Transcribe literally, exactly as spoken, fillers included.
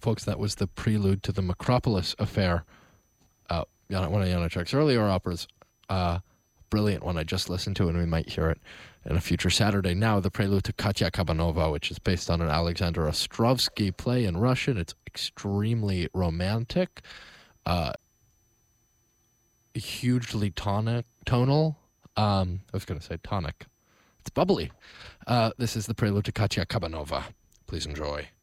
Folks, that was the prelude to the Macropolis Affair, uh, one of Janacek's earlier operas. Uh, brilliant one I just listened to, and we might hear it in a future Saturday. Now, the prelude to Katya Kabanova, which is based on an Alexander Ostrovsky play in Russian. It's extremely romantic, uh, hugely tonic, tonal. Um, I was going to say tonic. It's bubbly. Uh, this is the prelude to Katya Kabanova. Please enjoy.